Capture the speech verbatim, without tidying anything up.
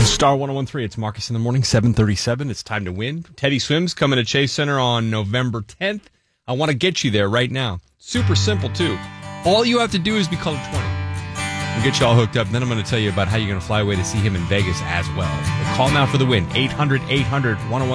Star one oh one three, it's Marcus in the morning, seven thirty-seven. It's time to win. Teddy Swims coming to Chase Center on November tenth. I want to get you there right now. Super simple, too. All you have to do is be caller twenty. We'll get you all hooked up, and then I'm going to tell you about how you're going to fly away to see him in Vegas as well. We'll call now for the win. eight hundred eight hundred one oh one